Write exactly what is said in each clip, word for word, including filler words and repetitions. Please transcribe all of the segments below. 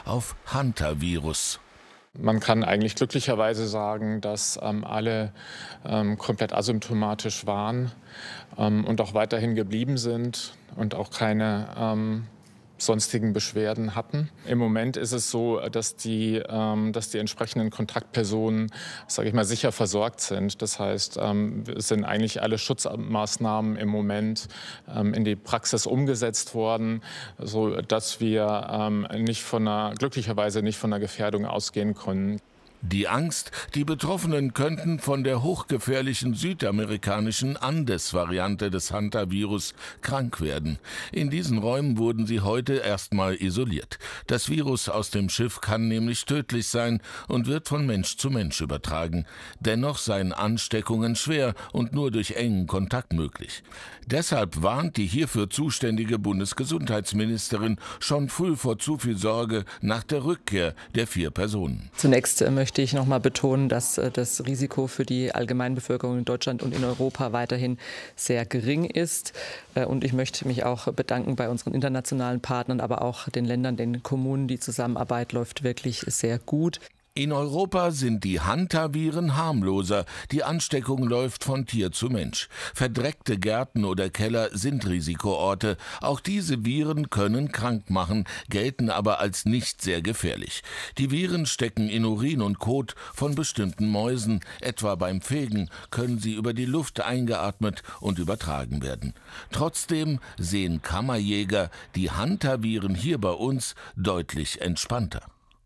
auf Hantavirus. Man kann eigentlich glücklicherweise sagen, dass ähm, alle ähm, komplett asymptomatisch waren ähm, und auch weiterhin geblieben sind und auch keine ähm, sonstigen Beschwerden hatten. Im Moment ist es so, dass die, ähm, dass die entsprechenden Kontaktpersonen, sage ich mal, sicher versorgt sind. Das heißt, ähm, es sind eigentlich alle Schutzmaßnahmen im Moment ähm, in die Praxis umgesetzt worden, so dass wir ähm, nicht von einer, glücklicherweise nicht von einer Gefährdung ausgehen können. Die Angst, die Betroffenen könnten von der hochgefährlichen südamerikanischen Andes-Variante des Hantavirus krank werden. In diesen Räumen wurden sie heute erstmal isoliert. Das Virus aus dem Schiff kann nämlich tödlich sein und wird von Mensch zu Mensch übertragen. Dennoch seien Ansteckungen schwer und nur durch engen Kontakt möglich. Deshalb warnt die hierfür zuständige Bundesgesundheitsministerin schon früh vor zu viel Sorge nach der Rückkehr der vier Personen. Zunächst möchte ich noch mal betonen, dass das Risiko für die Allgemeinbevölkerung in Deutschland und in Europa weiterhin sehr gering ist. Und ich möchte mich auch bedanken bei unseren internationalen Partnern, aber auch den Ländern, den Kommunen. Die Zusammenarbeit läuft wirklich sehr gut. In Europa sind die Hantaviren harmloser. Die Ansteckung läuft von Tier zu Mensch. Verdreckte Gärten oder Keller sind Risikoorte. Auch diese Viren können krank machen, gelten aber als nicht sehr gefährlich. Die Viren stecken in Urin und Kot von bestimmten Mäusen. Etwa beim Fegen können sie über die Luft eingeatmet und übertragen werden. Trotzdem sehen Kammerjäger die Hantaviren hier bei uns deutlich entspannter.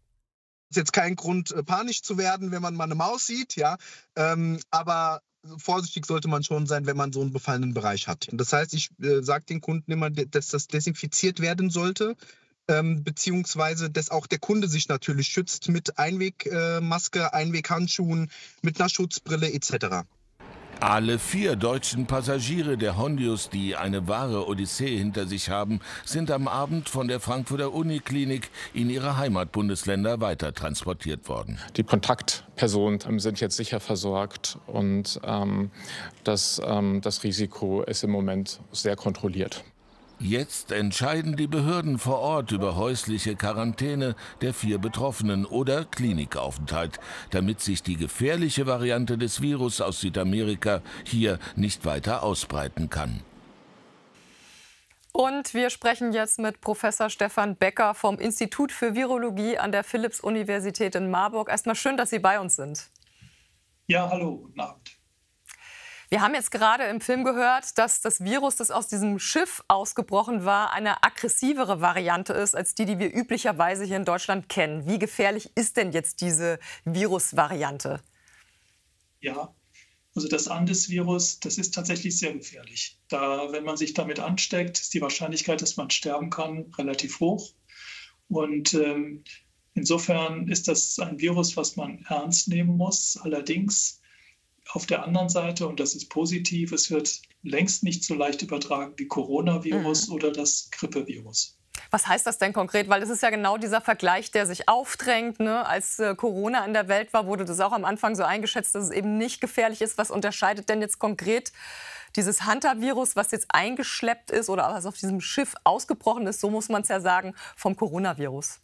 Ist jetzt kein Grund, panisch zu werden, wenn man mal eine Maus sieht, ja. Ähm, aber vorsichtig sollte man schon sein, wenn man so einen befallenen Bereich hat. Und das heißt, ich äh, sage den Kunden immer, dass das desinfiziert werden sollte, ähm, beziehungsweise dass auch der Kunde sich natürlich schützt mit Einwegmaske, äh, Einweghandschuhen, mit einer Schutzbrille et cetera. Alle vier deutschen Passagiere der Hondius, die eine wahre Odyssee hinter sich haben, sind am Abend von der Frankfurter Uniklinik in ihre Heimatbundesländer weiter transportiert worden. Die Kontaktpersonen sind jetzt sicher versorgt und ähm, das, ähm, das Risiko ist im Moment sehr kontrolliert. Jetzt entscheiden die Behörden vor Ort über häusliche Quarantäne der vier Betroffenen oder Klinikaufenthalt, damit sich die gefährliche Variante des Virus aus Südamerika hier nicht weiter ausbreiten kann. Und wir sprechen jetzt mit Professor Stefan Becker vom Institut für Virologie an der Philipps-Universität in Marburg. Erstmal schön, dass Sie bei uns sind. Ja, hallo, guten Abend. Wir haben jetzt gerade im Film gehört, dass das Virus, das aus diesem Schiff ausgebrochen war, eine aggressivere Variante ist als die, die wir üblicherweise hier in Deutschland kennen. Wie gefährlich ist denn jetzt diese Virusvariante? Ja, also das Andes-Virus, das ist tatsächlich sehr gefährlich. Da, wenn man sich damit ansteckt, ist die Wahrscheinlichkeit, dass man sterben kann, relativ hoch. Und ähm, insofern ist das ein Virus, was man ernst nehmen muss. Allerdings auf der anderen Seite, und das ist positiv, es wird längst nicht so leicht übertragen wie Coronavirus mhm. oder das Grippevirus. Was heißt das denn konkret? Weil es ist ja genau dieser Vergleich, der sich aufdrängt. Ne? Als äh, Corona in der Welt war, wurde das auch am Anfang so eingeschätzt, dass es eben nicht gefährlich ist. Was unterscheidet denn jetzt konkret dieses Hantavirus, was jetzt eingeschleppt ist oder was auf diesem Schiff ausgebrochen ist, so muss man es ja sagen, vom Coronavirus?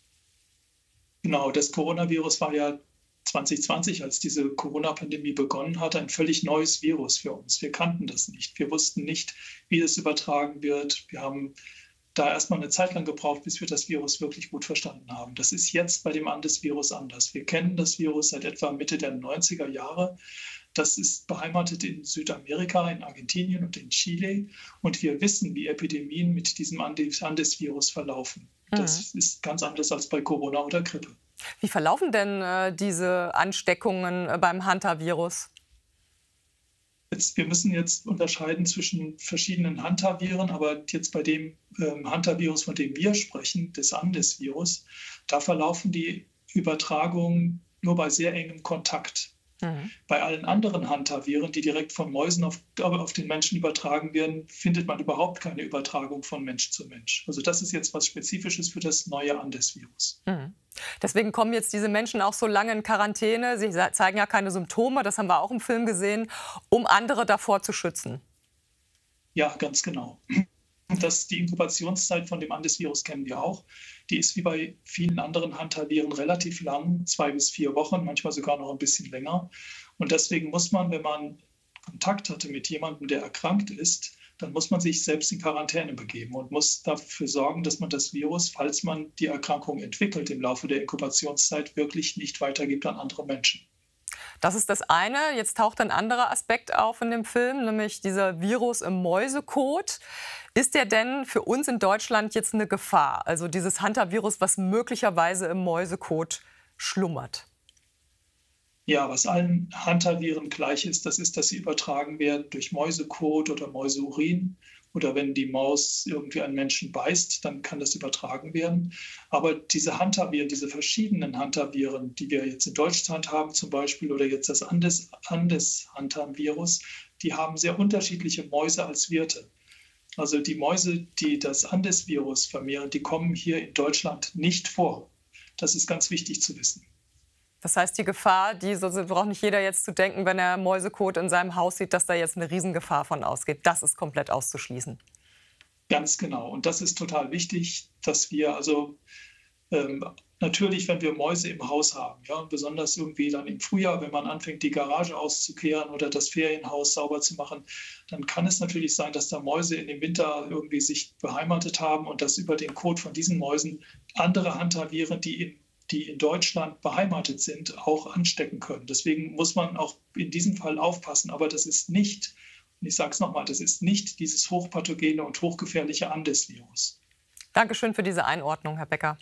Genau, das Coronavirus war ja zwanzig zwanzig, als diese Corona-Pandemie begonnen hat, ein völlig neues Virus für uns. Wir kannten das nicht. Wir wussten nicht, wie es übertragen wird. Wir haben da erstmal eine Zeit lang gebraucht, bis wir das Virus wirklich gut verstanden haben. Das ist jetzt bei dem Andes-Virus anders. Wir kennen das Virus seit etwa Mitte der neunziger Jahre. Das ist beheimatet in Südamerika, in Argentinien und in Chile. Und wir wissen, wie Epidemien mit diesem Andes-Virus verlaufen. Das mhm. ist ganz anders als bei Corona oder Grippe. Wie verlaufen denn äh, diese Ansteckungen äh, beim Hantavirus? Jetzt, wir müssen jetzt unterscheiden zwischen verschiedenen Hantaviren, aber jetzt bei dem ähm, Hantavirus, von dem wir sprechen, des Andes-Virus, da verlaufen die Übertragungen nur bei sehr engem Kontakt. Mhm. Bei allen anderen Hantaviren, die direkt von Mäusen auf, auf den Menschen übertragen werden, findet man überhaupt keine Übertragung von Mensch zu Mensch. Also das ist jetzt was Spezifisches für das neue Andes-Virus. Mhm. Deswegen kommen jetzt diese Menschen auch so lange in Quarantäne. Sie zeigen ja keine Symptome, das haben wir auch im Film gesehen, um andere davor zu schützen. Ja, ganz genau. Das, die Inkubationszeit von dem Andes-Virus kennen wir auch. Die ist wie bei vielen anderen Hantaviren relativ lang, zwei bis vier Wochen, manchmal sogar noch ein bisschen länger. Und deswegen muss man, wenn man Kontakt hatte mit jemandem, der erkrankt ist, dann muss man sich selbst in Quarantäne begeben und muss dafür sorgen, dass man das Virus, falls man die Erkrankung entwickelt, im Laufe der Inkubationszeit wirklich nicht weitergibt an andere Menschen. Das ist das eine. Jetzt taucht ein anderer Aspekt auf in dem Film, nämlich dieser Virus im Mäusekot. Ist der denn für uns in Deutschland jetzt eine Gefahr? Also dieses Hantavirus, was möglicherweise im Mäusekot schlummert? Ja, was allen Hantaviren gleich ist, das ist, dass sie übertragen werden durch Mäusekot oder Mäuseurin. Oder wenn die Maus irgendwie einen Menschen beißt, dann kann das übertragen werden. Aber diese Hantaviren, diese verschiedenen Hantaviren, die wir jetzt in Deutschland haben zum Beispiel, oder jetzt das Andes-Hantavirus, die haben sehr unterschiedliche Mäuse als Wirte. Also die Mäuse, die das Andes-Virus vermehren, die kommen hier in Deutschland nicht vor. Das ist ganz wichtig zu wissen. Das heißt, die Gefahr, die so braucht nicht jeder jetzt zu denken, wenn er Mäusekot in seinem Haus sieht, dass da jetzt eine Riesengefahr von ausgeht. Das ist komplett auszuschließen. Ganz genau. Und das ist total wichtig, dass wir also ähm, natürlich, wenn wir Mäuse im Haus haben, ja, besonders irgendwie dann im Frühjahr, wenn man anfängt, die Garage auszukehren oder das Ferienhaus sauber zu machen, dann kann es natürlich sein, dass da Mäuse in dem Winter irgendwie sich beheimatet haben und dass über den Kot von diesen Mäusen andere Hantaviren, die in die in Deutschland beheimatet sind, auch anstecken können. Deswegen muss man auch in diesem Fall aufpassen. Aber das ist nicht, und ich sage es nochmal, das ist nicht dieses hochpathogene und hochgefährliche Andes-Virus. Dankeschön für diese Einordnung, Herr Becker.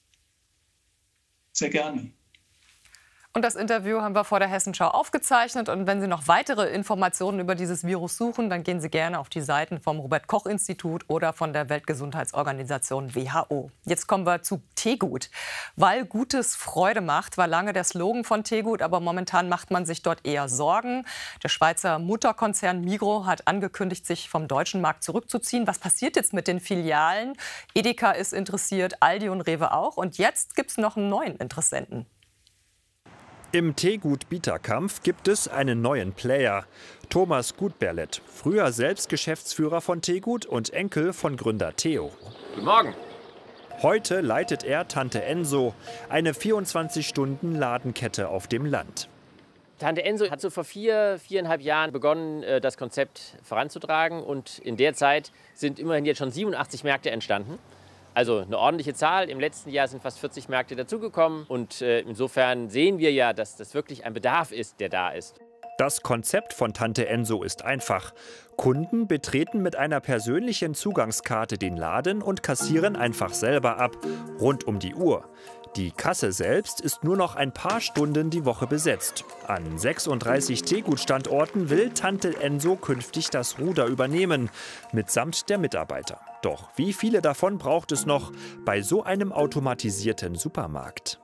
Sehr gerne. Und das Interview haben wir vor der Hessenschau aufgezeichnet. Und wenn Sie noch weitere Informationen über dieses Virus suchen, dann gehen Sie gerne auf die Seiten vom Robert-Koch-Institut oder von der Weltgesundheitsorganisation W H O. Jetzt kommen wir zu Tegut. Weil Gutes Freude macht, war lange der Slogan von Tegut, aber momentan macht man sich dort eher Sorgen. Der Schweizer Mutterkonzern Migros hat angekündigt, sich vom deutschen Markt zurückzuziehen. Was passiert jetzt mit den Filialen? Edeka ist interessiert, Aldi und Rewe auch. Und jetzt gibt es noch einen neuen Interessenten. Im Tegut-Bieterkampf gibt es einen neuen Player. Thomas Gutberlet, früher selbst Geschäftsführer von Tegut und Enkel von Gründer Theo. Guten Morgen. Heute leitet er Tante Enso, eine vierundzwanzig-Stunden-Ladenkette auf dem Land. Tante Enso hat so vor vier, viereinhalb Jahren begonnen, das Konzept voranzutragen. Und in der Zeit sind immerhin jetzt schon siebenundachtzig Märkte entstanden. Also eine ordentliche Zahl. Im letzten Jahr sind fast vierzig Märkte dazugekommen. Und äh, insofern sehen wir ja, dass das wirklich ein Bedarf ist, der da ist. Das Konzept von Tante Enso ist einfach. Kunden betreten mit einer persönlichen Zugangskarte den Laden und kassieren einfach selber ab, rund um die Uhr. Die Kasse selbst ist nur noch ein paar Stunden die Woche besetzt. An sechsunddreißig Tegut-Standorten will Tante Enso künftig das Ruder übernehmen, mitsamt der Mitarbeiter. Doch wie viele davon braucht es noch bei so einem automatisierten Supermarkt?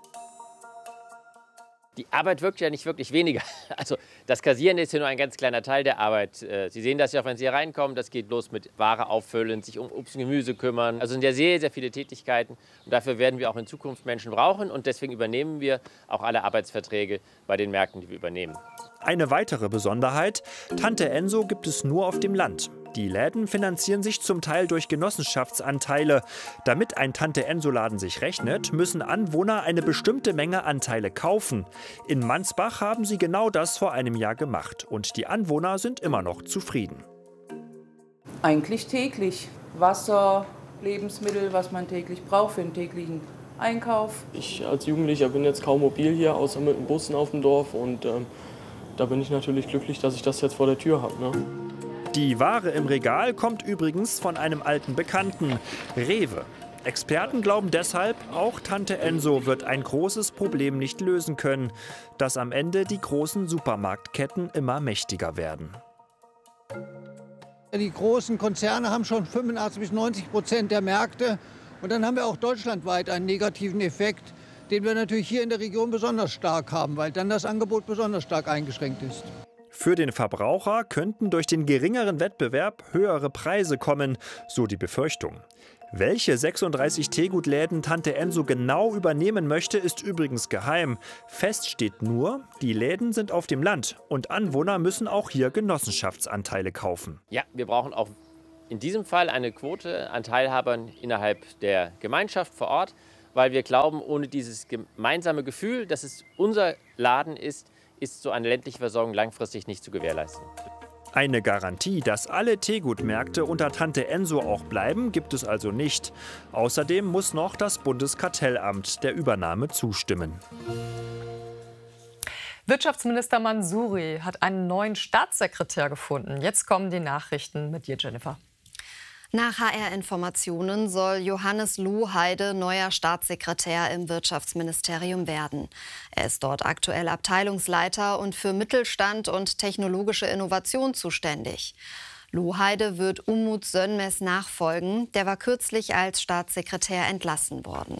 Die Arbeit wirkt ja nicht wirklich weniger. Also das Kassieren ist ja nur ein ganz kleiner Teil der Arbeit. Sie sehen das ja auch, wenn Sie hier reinkommen. Das geht los mit Ware auffüllen, sich um Obst und Gemüse kümmern. Also sind ja sehr, sehr viele Tätigkeiten. Und dafür werden wir auch in Zukunft Menschen brauchen. Und deswegen übernehmen wir auch alle Arbeitsverträge bei den Märkten, die wir übernehmen. Eine weitere Besonderheit: Tante Enso gibt es nur auf dem Land. Die Läden finanzieren sich zum Teil durch Genossenschaftsanteile. Damit ein Tante-Enso-Laden sich rechnet, müssen Anwohner eine bestimmte Menge Anteile kaufen. In Mansbach haben sie genau das vor einem Jahr gemacht. Und die Anwohner sind immer noch zufrieden. Eigentlich täglich. Wasser, Lebensmittel, was man täglich braucht für den täglichen Einkauf. Ich als Jugendlicher bin jetzt kaum mobil hier, außer mit den Bussen auf dem Dorf. Und ähm, da bin ich natürlich glücklich, dass ich das jetzt vor der Tür habe, ne? Die Ware im Regal kommt übrigens von einem alten Bekannten, Rewe. Experten glauben deshalb, auch Tante Enso wird ein großes Problem nicht lösen können, dass am Ende die großen Supermarktketten immer mächtiger werden. Die großen Konzerne haben schon fünfundachtzig bis neunzig Prozent der Märkte. Und dann haben wir auch deutschlandweit einen negativen Effekt, den wir natürlich hier in der Region besonders stark haben, weil dann das Angebot besonders stark eingeschränkt ist. Für den Verbraucher könnten durch den geringeren Wettbewerb höhere Preise kommen, so die Befürchtung. Welche sechsunddreißig Tegut-Läden Tante Enso genau übernehmen möchte, ist übrigens geheim. Fest steht nur, die Läden sind auf dem Land und Anwohner müssen auch hier Genossenschaftsanteile kaufen. Ja, wir brauchen auch in diesem Fall eine Quote an Teilhabern innerhalb der Gemeinschaft vor Ort, weil wir glauben, ohne dieses gemeinsame Gefühl, dass es unser Laden ist, ist so eine ländliche Versorgung langfristig nicht zu gewährleisten. Eine Garantie, dass alle Teegutmärkte unter Tante Enso auch bleiben, gibt es also nicht. Außerdem muss noch das Bundeskartellamt der Übernahme zustimmen. Wirtschaftsminister Mansouri hat einen neuen Staatssekretär gefunden. Jetzt kommen die Nachrichten mit dir, Jennifer. Nach H R-Informationen soll Johannes Lohheide neuer Staatssekretär im Wirtschaftsministerium werden. Er ist dort aktuell Abteilungsleiter und für Mittelstand und technologische Innovation zuständig. Lohheide wird Umut Sönmez nachfolgen. Der war kürzlich als Staatssekretär entlassen worden.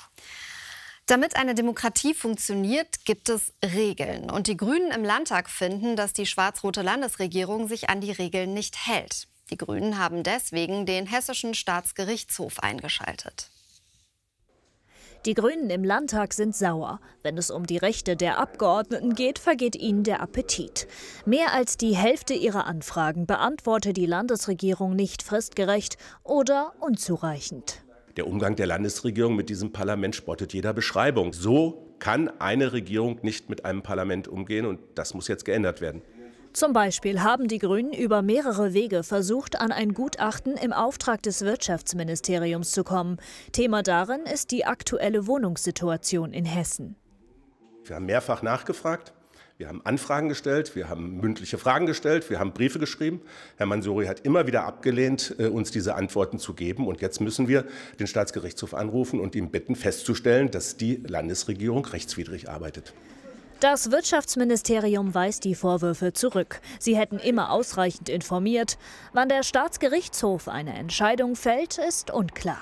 Damit eine Demokratie funktioniert, gibt es Regeln. Und die Grünen im Landtag finden, dass die schwarz-rote Landesregierung sich an die Regeln nicht hält. Die Grünen haben deswegen den Hessischen Staatsgerichtshof eingeschaltet. Die Grünen im Landtag sind sauer. Wenn es um die Rechte der Abgeordneten geht, vergeht ihnen der Appetit. Mehr als die Hälfte ihrer Anfragen beantwortet die Landesregierung nicht fristgerecht oder unzureichend. Der Umgang der Landesregierung mit diesem Parlament spottet jeder Beschreibung. So kann eine Regierung nicht mit einem Parlament umgehen, und das muss jetzt geändert werden. Zum Beispiel haben die Grünen über mehrere Wege versucht, an ein Gutachten im Auftrag des Wirtschaftsministeriums zu kommen. Thema darin ist die aktuelle Wohnungssituation in Hessen. Wir haben mehrfach nachgefragt, wir haben Anfragen gestellt, wir haben mündliche Fragen gestellt, wir haben Briefe geschrieben. Herr Mansouri hat immer wieder abgelehnt, uns diese Antworten zu geben. Und jetzt müssen wir den Staatsgerichtshof anrufen und ihn bitten, festzustellen, dass die Landesregierung rechtswidrig arbeitet. Das Wirtschaftsministerium weist die Vorwürfe zurück. Sie hätten immer ausreichend informiert. Wann der Staatsgerichtshof eine Entscheidung fällt, ist unklar.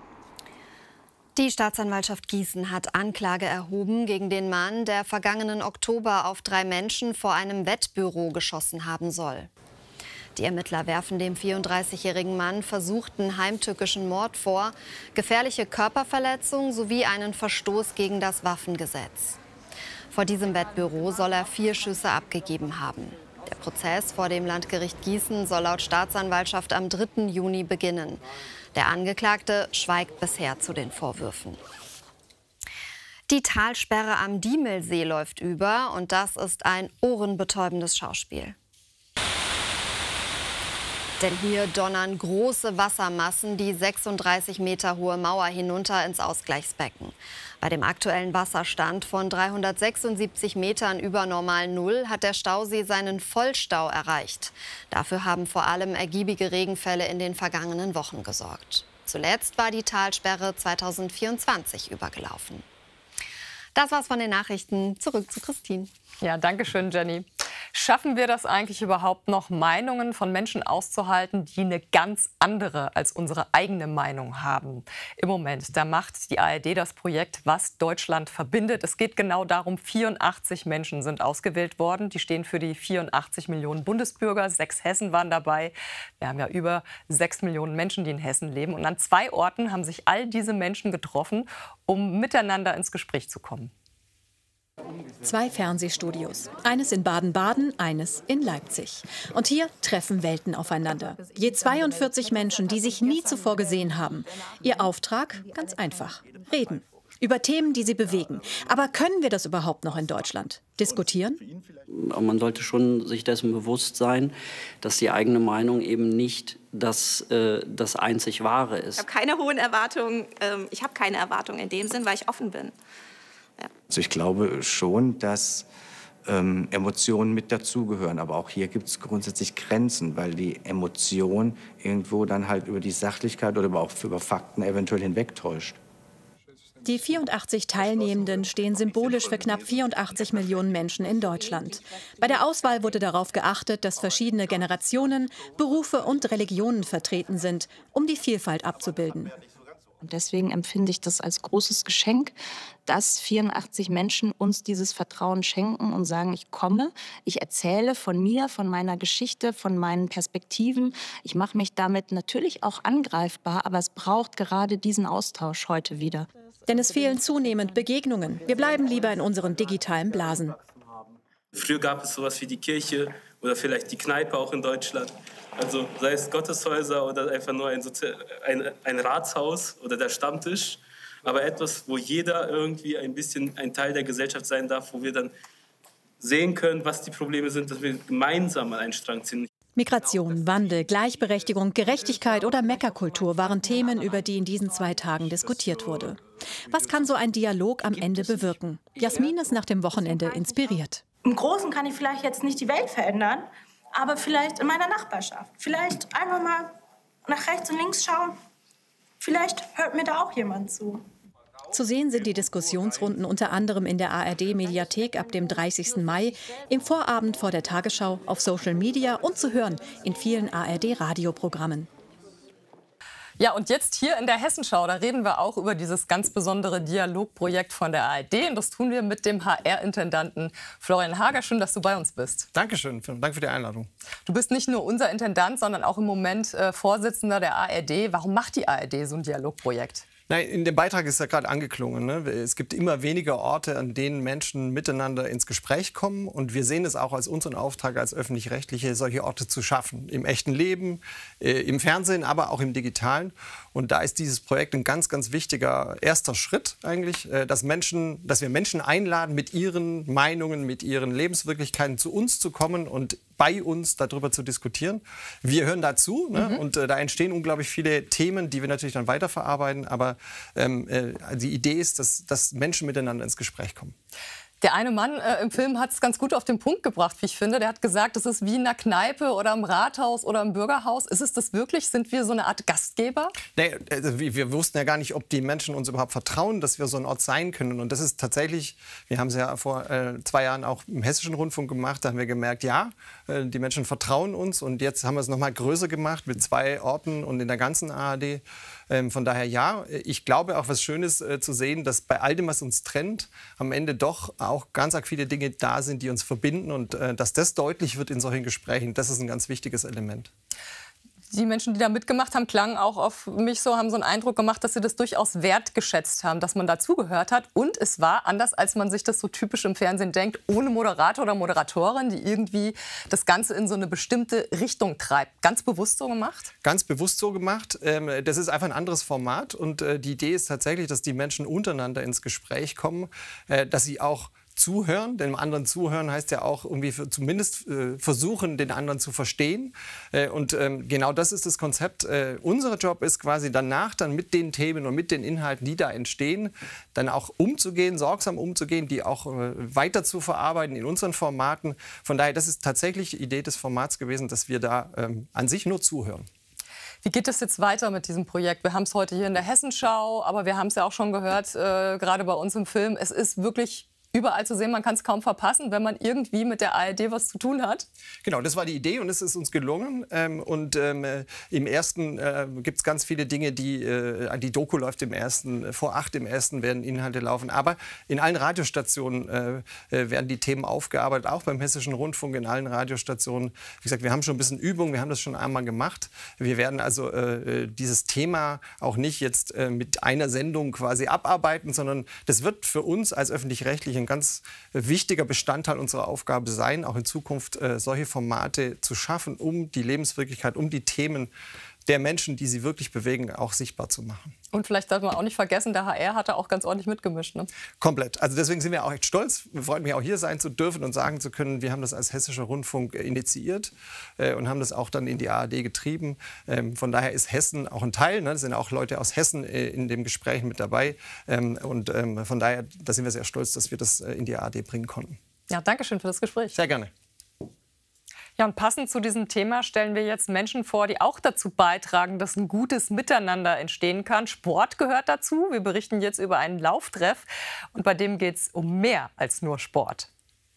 Die Staatsanwaltschaft Gießen hat Anklage erhoben gegen den Mann, der vergangenen Oktober auf drei Menschen vor einem Wettbüro geschossen haben soll. Die Ermittler werfen dem vierunddreißigjährigen Mann versuchten heimtückischen Mord vor, gefährliche Körperverletzung sowie einen Verstoß gegen das Waffengesetz. Vor diesem Wettbüro soll er vier Schüsse abgegeben haben. Der Prozess vor dem Landgericht Gießen soll laut Staatsanwaltschaft am dritten Juni beginnen. Der Angeklagte schweigt bisher zu den Vorwürfen. Die Talsperre am Diemelsee läuft über, und das ist ein ohrenbetäubendes Schauspiel. Denn hier donnern große Wassermassen die sechsunddreißig Meter hohe Mauer hinunter ins Ausgleichsbecken. Bei dem aktuellen Wasserstand von dreihundertsechsundsiebzig Metern über normal Null hat der Stausee seinen Vollstau erreicht. Dafür haben vor allem ergiebige Regenfälle in den vergangenen Wochen gesorgt. Zuletzt war die Talsperre zweitausendvierundzwanzig übergelaufen. Das war's von den Nachrichten. Zurück zu Christine. Ja, danke schön, Jenny. Schaffen wir das eigentlich überhaupt noch, Meinungen von Menschen auszuhalten, die eine ganz andere als unsere eigene Meinung haben? Im Moment, da macht die A R D das Projekt Was Deutschland verbindet. Es geht genau darum, vierundachtzig Menschen sind ausgewählt worden. Die stehen für die vierundachtzig Millionen Bundesbürger. Sechs Hessen waren dabei. Wir haben ja über sechs Millionen Menschen, die in Hessen leben. Und an zwei Orten haben sich all diese Menschen getroffen, um miteinander ins Gespräch zu kommen. Zwei Fernsehstudios. Eines in Baden-Baden, eines in Leipzig. Und hier treffen Welten aufeinander. Je zweiundvierzig Menschen, die sich nie zuvor gesehen haben. Ihr Auftrag? Ganz einfach. Reden. Über Themen, die sie bewegen. Aber können wir das überhaupt noch in Deutschland? Diskutieren? Man sollte schon sich dessen bewusst sein, dass die eigene Meinung eben nicht das, äh, das einzig Wahre ist. Ich habe keine hohen Erwartungen. Ähm, ich habe keine Erwartungen in dem Sinn, weil ich offen bin. Ja. Also ich glaube schon, dass ähm, Emotionen mit dazugehören. Aber auch hier gibt es grundsätzlich Grenzen, weil die Emotion irgendwo dann halt über die Sachlichkeit oder auch über Fakten eventuell hinwegtäuscht. Die vierundachtzig Teilnehmenden stehen symbolisch für knapp vierundachtzig Millionen Menschen in Deutschland. Bei der Auswahl wurde darauf geachtet, dass verschiedene Generationen, Berufe und Religionen vertreten sind, um die Vielfalt abzubilden. Und deswegen empfinde ich das als großes Geschenk, dass vierundachtzig Menschen uns dieses Vertrauen schenken und sagen, ich komme, ich erzähle von mir, von meiner Geschichte, von meinen Perspektiven. Ich mache mich damit natürlich auch angreifbar, aber es braucht gerade diesen Austausch heute wieder. Denn es fehlen zunehmend Begegnungen. Wir bleiben lieber in unseren digitalen Blasen. Früher gab es sowas wie die Kirche oder vielleicht die Kneipe auch in Deutschland. Also sei es Gotteshäuser oder einfach nur ein, Sozi ein, ein Ratshaus oder der Stammtisch. Aber etwas, wo jeder irgendwie ein bisschen ein Teil der Gesellschaft sein darf, wo wir dann sehen können, was die Probleme sind, dass wir gemeinsam an einen Strang ziehen. Migration, Wandel, Gleichberechtigung, Gerechtigkeit oder Meckerkultur waren Themen, über die in diesen zwei Tagen diskutiert wurde. Was kann so ein Dialog am Ende bewirken? Jasmin ist nach dem Wochenende inspiriert. Im Großen kann ich vielleicht jetzt nicht die Welt verändern, aber vielleicht in meiner Nachbarschaft. Vielleicht einfach mal nach rechts und links schauen. Vielleicht hört mir da auch jemand zu. Zu sehen sind die Diskussionsrunden unter anderem in der A R D-Mediathek ab dem dreißigsten Mai, im Vorabend vor der Tagesschau, auf Social Media und zu hören in vielen A R D-Radioprogrammen. Ja, und jetzt hier in der Hessenschau, da reden wir auch über dieses ganz besondere Dialogprojekt von der A R D. Und das tun wir mit dem H R-Intendanten Florian Hager. Schön, dass du bei uns bist. Dankeschön, danke für die Einladung. Du bist nicht nur unser Intendant, sondern auch im Moment äh, Vorsitzender der A R D. Warum macht die A R D so ein Dialogprojekt? Nein, in dem Beitrag ist ja gerade angeklungen. Ne? Es gibt immer weniger Orte, an denen Menschen miteinander ins Gespräch kommen. Und wir sehen es auch als unseren Auftrag als Öffentlich-Rechtliche, solche Orte zu schaffen. Im echten Leben, äh, im Fernsehen, aber auch im Digitalen. Und da ist dieses Projekt ein ganz, ganz wichtiger erster Schritt eigentlich, äh, dass, Menschen, dass wir Menschen einladen, mit ihren Meinungen, mit ihren Lebenswirklichkeiten zu uns zu kommen und bei uns darüber zu diskutieren. Wir hören dazu, ne? Mhm. Und äh, da entstehen unglaublich viele Themen, die wir natürlich dann weiterverarbeiten. Aber ähm, äh, die Idee ist, dass, dass Menschen miteinander ins Gespräch kommen. Der eine Mann äh, im Film hat es ganz gut auf den Punkt gebracht, wie ich finde. Der hat gesagt, es ist wie in einer Kneipe oder im Rathaus oder im Bürgerhaus. Ist es das wirklich? Sind wir so eine Art Gastgeber? Nee, also wir, wir wussten ja gar nicht, ob die Menschen uns überhaupt vertrauen, dass wir so ein Ort sein können. Und das ist tatsächlich, wir haben es ja vor äh, zwei Jahren auch im Hessischen Rundfunk gemacht, da haben wir gemerkt, ja, äh, die Menschen vertrauen uns. Und jetzt haben wir es noch mal größer gemacht mit zwei Orten und in der ganzen A R D. Ähm, von daher ja, ich glaube auch was Schönes äh, zu sehen, dass bei all dem, was uns trennt, am Ende doch auch ganz arg viele Dinge da sind, die uns verbinden. Und äh, dass das deutlich wird in solchen Gesprächen, das ist ein ganz wichtiges Element. Die Menschen, die da mitgemacht haben, klangen auch auf mich so, haben so einen Eindruck gemacht, dass sie das durchaus wertgeschätzt haben, dass man dazugehört hat. Und es war, anders als man sich das so typisch im Fernsehen denkt, ohne Moderator oder Moderatorin, die irgendwie das Ganze in so eine bestimmte Richtung treibt. Ganz bewusst so gemacht? Ganz bewusst so gemacht. Das ist einfach ein anderes Format. Und die Idee ist tatsächlich, dass die Menschen untereinander ins Gespräch kommen, dass sie auch zuhören. Dem anderen zuhören heißt ja auch irgendwie für, zumindest äh, versuchen, den anderen zu verstehen. Äh, und ähm, genau das ist das Konzept. Äh, unser Job ist quasi danach dann mit den Themen und mit den Inhalten, die da entstehen, dann auch umzugehen, sorgsam umzugehen, die auch äh, weiter zu verarbeiten in unseren Formaten. Von daher, das ist tatsächlich die Idee des Formats gewesen, dass wir da ähm, an sich nur zuhören. Wie geht es jetzt weiter mit diesem Projekt? Wir haben es heute hier in der Hessenschau, aber wir haben es ja auch schon gehört, äh, gerade bei uns im Film. Es ist wirklich überall zu sehen, man kann es kaum verpassen, wenn man irgendwie mit der A R D was zu tun hat. Genau, das war die Idee und es ist uns gelungen. Ähm, und ähm, im ersten äh, gibt es ganz viele Dinge, die, äh, die Doku läuft im ersten, vor acht im ersten werden Inhalte laufen. Aber in allen Radiostationen äh, werden die Themen aufgearbeitet, auch beim Hessischen Rundfunk, in allen Radiostationen. Wie gesagt, wir haben schon ein bisschen Übung, wir haben das schon einmal gemacht. Wir werden also äh, dieses Thema auch nicht jetzt äh, mit einer Sendung quasi abarbeiten, sondern das wird für uns als Öffentlich-Rechtliche ein ganz wichtiger Bestandteil unserer Aufgabe sein, auch in Zukunft äh, solche Formate zu schaffen, um die Lebenswirklichkeit, um die Themen der Menschen, die sie wirklich bewegen, auch sichtbar zu machen. Und vielleicht darf man auch nicht vergessen, der H R hat da auch ganz ordentlich mitgemischt. Ne? Komplett. Also deswegen sind wir auch echt stolz. Wir freuen mich auch hier sein zu dürfen und sagen zu können, wir haben das als Hessischer Rundfunk initiiert äh, und haben das auch dann in die A R D getrieben. Ähm, von daher ist Hessen auch ein Teil. Ne? Es sind auch Leute aus Hessen äh, in dem Gespräch mit dabei. Ähm, und ähm, von daher, da sind wir sehr stolz, dass wir das äh, in die A R D bringen konnten. Ja, danke schön für das Gespräch. Sehr gerne. Ja, und passend zu diesem Thema stellen wir jetzt Menschen vor, die auch dazu beitragen, dass ein gutes Miteinander entstehen kann. Sport gehört dazu. Wir berichten jetzt über einen Lauftreff und bei dem geht es um mehr als nur Sport.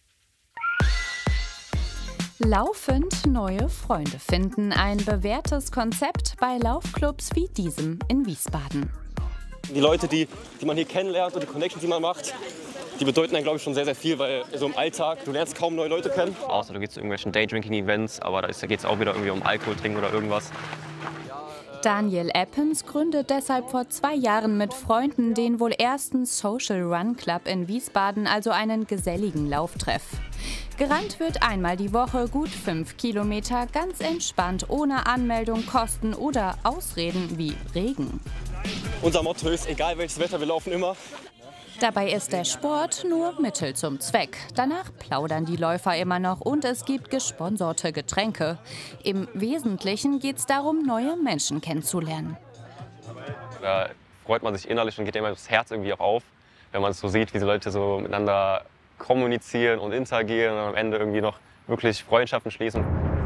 Laufend neue Freunde finden. Ein bewährtes Konzept bei Laufclubs wie diesem in Wiesbaden. Die Leute, die, die man hier kennenlernt und die Connections, die man macht, die bedeuten dann, glaube ich, schon sehr, sehr viel, weil so im Alltag, du lernst kaum neue Leute kennen. Außer du gehst zu irgendwelchen Daydrinking-Events, aber da geht es auch wieder irgendwie um Alkohol trinken oder irgendwas. Daniel Eppens gründet deshalb vor zwei Jahren mit Freunden den wohl ersten Social Run Club in Wiesbaden, also einen geselligen Lauftreff. Gerannt wird einmal die Woche gut fünf Kilometer, ganz entspannt, ohne Anmeldung, Kosten oder Ausreden wie Regen. Unser Motto ist, egal welches Wetter, wir laufen immer. Dabei ist der Sport nur Mittel zum Zweck. Danach plaudern die Läufer immer noch und es gibt gesponserte Getränke. Im Wesentlichen geht es darum, neue Menschen kennenzulernen. Da freut man sich innerlich und geht immer das Herz irgendwie auch auf, wenn man es so sieht, wie die Leute so miteinander kommunizieren und interagieren und am Ende irgendwie noch wirklich Freundschaften schließen.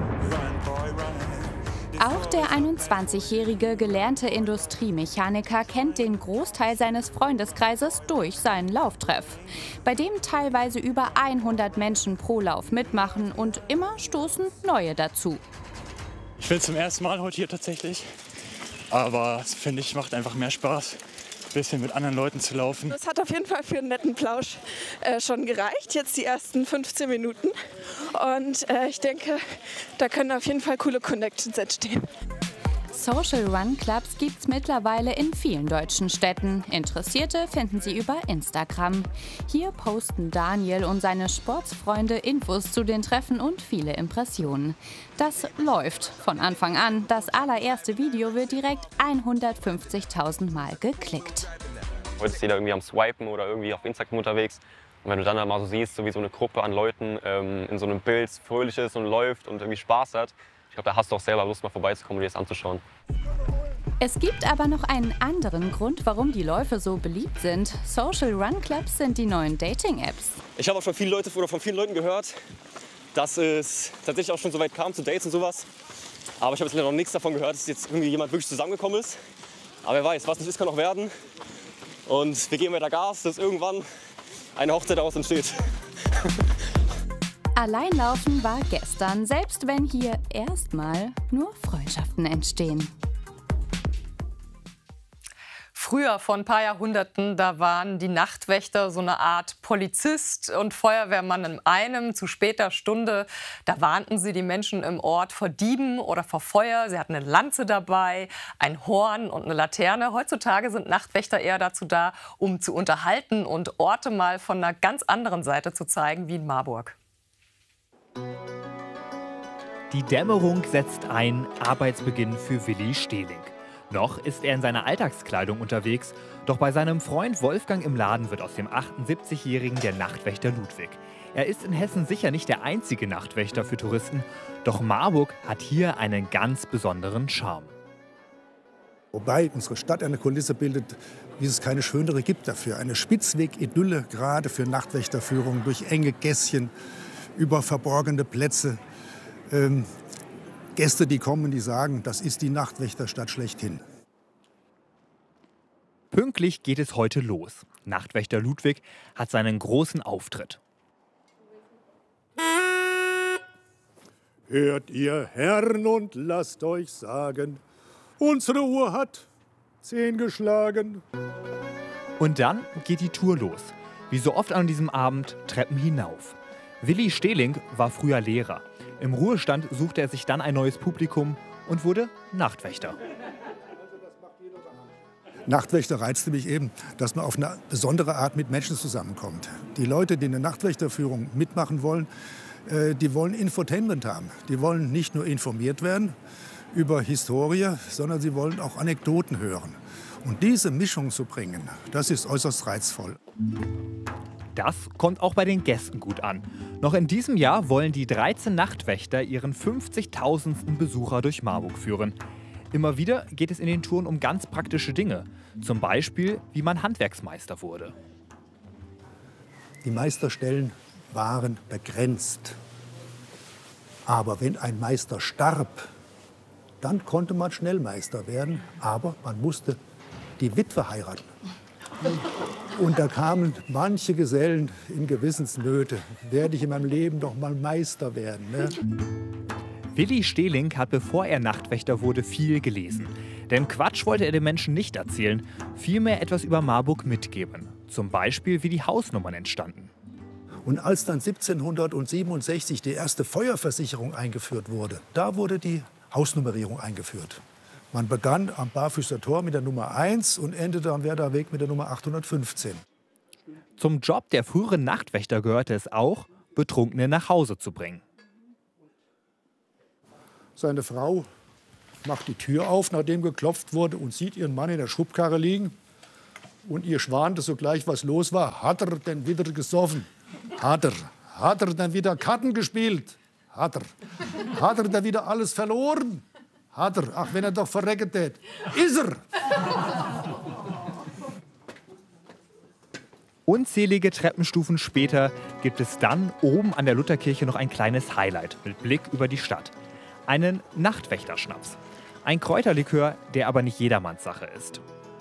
Auch der einundzwanzigjährige gelernte Industriemechaniker kennt den Großteil seines Freundeskreises durch seinen Lauftreff, bei dem teilweise über hundert Menschen pro Lauf mitmachen und immer stoßen neue dazu. Ich bin zum ersten Mal heute hier tatsächlich, aber es finde ich macht einfach mehr Spaß, ein bisschen mit anderen Leuten zu laufen. Das hat auf jeden Fall für einen netten Plausch äh, schon gereicht, jetzt die ersten fünfzehn Minuten. Und äh, ich denke, da können auf jeden Fall coole Connections entstehen. Social Run Clubs gibt's mittlerweile in vielen deutschen Städten. Interessierte finden Sie über Instagram. Hier posten Daniel und seine Sportsfreunde Infos zu den Treffen und viele Impressionen. Das läuft von Anfang an. Das allererste Video wird direkt hundertfünfzigtausend Mal geklickt. Heute ist jeder irgendwie am Swipen oder irgendwie auf Instagram unterwegs. Und wenn du dann mal so siehst, so wie so eine Gruppe an Leuten ähm, in so einem Bild fröhlich ist und läuft und irgendwie Spaß hat, ich glaube, da hast du auch selber Lust, mal vorbeizukommen und dir das anzuschauen. Es gibt aber noch einen anderen Grund, warum die Läufe so beliebt sind. Social Run Clubs sind die neuen Dating-Apps. Ich habe auch schon viele Leute oder von vielen Leuten gehört, dass es tatsächlich auch schon so weit kam zu Dates und sowas. Aber ich habe jetzt noch nichts davon gehört, dass jetzt irgendwie jemand wirklich zusammengekommen ist. Aber wer weiß, was nicht ist, kann noch werden. Und wir geben weiter Gas, dass irgendwann eine Hochzeit daraus entsteht. Alleinlaufen war gestern, selbst wenn hier erstmal nur Freundschaften entstehen. Früher, vor ein paar Jahrhunderten, da waren die Nachtwächter so eine Art Polizist und Feuerwehrmann in einem. Zu später Stunde, da warnten sie die Menschen im Ort vor Dieben oder vor Feuer. Sie hatten eine Lanze dabei, ein Horn und eine Laterne. Heutzutage sind Nachtwächter eher dazu da, um zu unterhalten und Orte mal von einer ganz anderen Seite zu zeigen, wie in Marburg. Die Dämmerung setzt ein, Arbeitsbeginn für Willi Stehling. Noch ist er in seiner Alltagskleidung unterwegs, doch bei seinem Freund Wolfgang im Laden wird aus dem achtundsiebzigjährigen der Nachtwächter Ludwig. Er ist in Hessen sicher nicht der einzige Nachtwächter für Touristen, doch Marburg hat hier einen ganz besonderen Charme. Wobei unsere Stadt eine Kulisse bildet, wie es keine schönere gibt dafür. Eine Spitzweg-Idylle, gerade für Nachtwächterführungen durch enge Gässchen, über verborgene Plätze. Ähm, Gäste, die kommen, die sagen, das ist die Nachtwächterstadt schlechthin. Pünktlich geht es heute los. Nachtwächter Ludwig hat seinen großen Auftritt. Hört ihr Herren und lasst euch sagen, unsere Uhr hat zehn geschlagen. Und dann geht die Tour los. Wie so oft an diesem Abend Treppen hinauf. Willi Stehling war früher Lehrer. Im Ruhestand suchte er sich dann ein neues Publikum und wurde Nachtwächter. Nachtwächter reizte mich eben, dass man auf eine besondere Art mit Menschen zusammenkommt. Die Leute, die eine Nachtwächterführung mitmachen wollen, äh, die wollen Infotainment haben. Die wollen nicht nur informiert werden über Historie, sondern sie wollen auch Anekdoten hören. Und diese Mischung zu bringen, das ist äußerst reizvoll. Das kommt auch bei den Gästen gut an. Noch in diesem Jahr wollen die dreizehn Nachtwächter ihren fünfzigtausendsten Besucher durch Marburg führen. Immer wieder geht es in den Touren um ganz praktische Dinge. Zum Beispiel, wie man Handwerksmeister wurde. Die Meisterstellen waren begrenzt. Aber wenn ein Meister starb, dann konnte man schnell Meister werden. Aber man musste die Witwe heiraten. Und da kamen manche Gesellen in Gewissensnöte. Werde ich in meinem Leben doch mal Meister werden, ne? Willi Stehling hat, bevor er Nachtwächter wurde, viel gelesen. Denn Quatsch wollte er den Menschen nicht erzählen, vielmehr etwas über Marburg mitgeben. Zum Beispiel, wie die Hausnummern entstanden. Und als dann siebzehnhundertsiebenundsechzig die erste Feuerversicherung eingeführt wurde, da wurde die Hausnummerierung eingeführt. Man begann am Barfüßer Tor mit der Nummer eins und endete am Werder Weg mit der Nummer achthundertfünfzehn. Zum Job der früheren Nachtwächter gehörte es auch, Betrunkene nach Hause zu bringen. Seine Frau macht die Tür auf, nachdem geklopft wurde, und sieht ihren Mann in der Schubkarre liegen. Und ihr schwante sogleich, was los war. Hat er denn wieder gesoffen? Hat er. Hat er denn wieder Karten gespielt? Hat er. Hat er denn wieder alles verloren? Hat er. Ach, wenn er doch verrecken tät. Ist er. Unzählige Treppenstufen später gibt es dann oben an der Lutherkirche noch ein kleines Highlight mit Blick über die Stadt. Einen Nachtwächterschnaps. Ein Kräuterlikör, der aber nicht jedermanns Sache ist.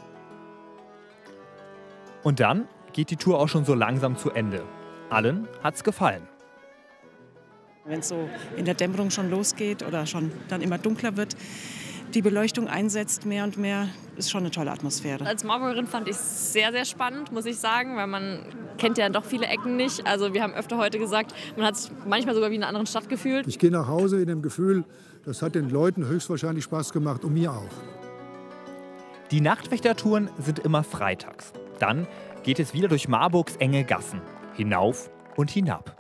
Und dann geht die Tour auch schon so langsam zu Ende. Allen hat's gefallen. Wenn es so in der Dämmerung schon losgeht oder schon dann immer dunkler wird, die Beleuchtung einsetzt mehr und mehr, ist schon eine tolle Atmosphäre. Als Marburgerin fand ich es sehr, sehr spannend, muss ich sagen, weil man kennt ja doch viele Ecken nicht. Also wir haben öfter heute gesagt, man hat es manchmal sogar wie in einer anderen Stadt gefühlt. Ich gehe nach Hause in dem Gefühl, das hat den Leuten höchstwahrscheinlich Spaß gemacht und mir auch. Die Nachtwächtertouren sind immer freitags. Dann geht es wieder durch Marburgs enge Gassen, hinauf und hinab.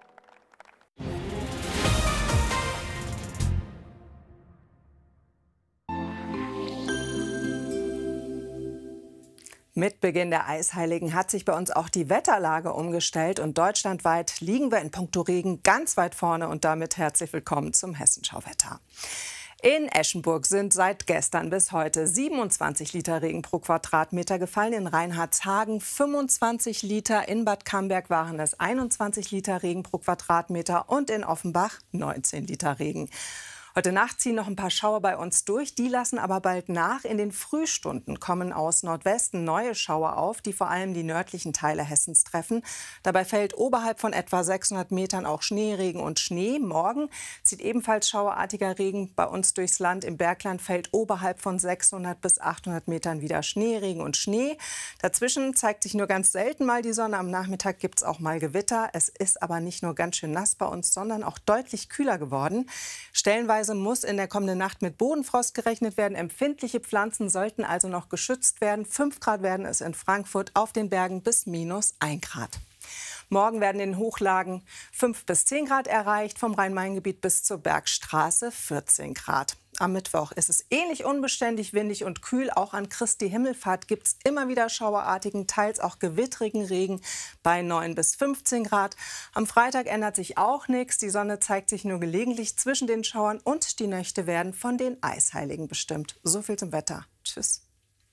Mit Beginn der Eisheiligen hat sich bei uns auch die Wetterlage umgestellt und deutschlandweit liegen wir in puncto Regen ganz weit vorne und damit herzlich willkommen zum Hessenschau-Wetter. In Eschenburg sind seit gestern bis heute siebenundzwanzig Liter Regen pro Quadratmeter gefallen, in Reinhardshagen fünfundzwanzig Liter, in Bad Camberg waren es einundzwanzig Liter Regen pro Quadratmeter und in Offenbach neunzehn Liter Regen. Heute Nacht ziehen noch ein paar Schauer bei uns durch, die lassen aber bald nach. In den Frühstunden kommen aus Nordwesten neue Schauer auf, die vor allem die nördlichen Teile Hessens treffen. Dabei fällt oberhalb von etwa sechshundert Metern auch Schneeregen und Schnee. Morgen zieht ebenfalls schauerartiger Regen bei uns durchs Land. Im Bergland fällt oberhalb von sechshundert bis achthundert Metern wieder Schneeregen und Schnee. Dazwischen zeigt sich nur ganz selten mal die Sonne. Am Nachmittag gibt es auch mal Gewitter. Es ist aber nicht nur ganz schön nass bei uns, sondern auch deutlich kühler geworden. Stellenweise muss in der kommenden Nacht mit Bodenfrost gerechnet werden. Empfindliche Pflanzen sollten also noch geschützt werden. fünf Grad werden es in Frankfurt, auf den Bergen bis minus ein Grad. Morgen werden in den Hochlagen fünf bis zehn Grad erreicht, vom Rhein-Main-Gebiet bis zur Bergstraße vierzehn Grad. Am Mittwoch ist es ähnlich unbeständig, windig und kühl. Auch an Christi Himmelfahrt gibt es immer wieder schauerartigen, teils auch gewittrigen Regen bei neun bis fünfzehn Grad. Am Freitag ändert sich auch nichts. Die Sonne zeigt sich nur gelegentlich zwischen den Schauern und die Nächte werden von den Eisheiligen bestimmt. So viel zum Wetter. Tschüss.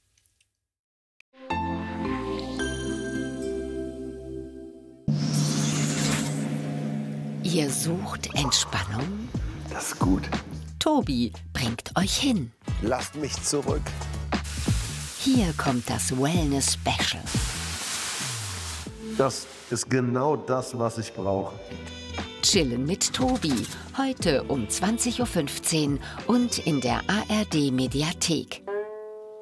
Ihr sucht Entspannung? Das ist gut. Tobi bringt euch hin. Lasst mich zurück. Hier kommt das Wellness Special. Das ist genau das, was ich brauche. Chillen mit Tobi. Heute um zwanzig Uhr fünfzehn und in der A R D Mediathek.